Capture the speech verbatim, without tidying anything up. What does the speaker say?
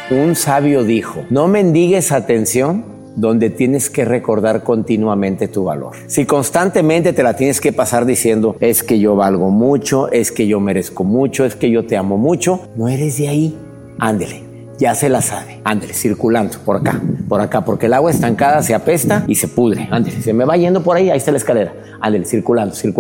Un sabio dijo, no mendigues atención donde tienes que recordar continuamente tu valor. Si constantemente te la tienes que pasar diciendo, es que yo valgo mucho, es que yo merezco mucho, es que yo te amo mucho, no eres de ahí. Ándele, ya se la sabe. Ándele, circulando, por acá, por acá, porque el agua estancada se apesta y se pudre. Ándele, se me va yendo por ahí, ahí está la escalera. Ándele, circulando, circulando.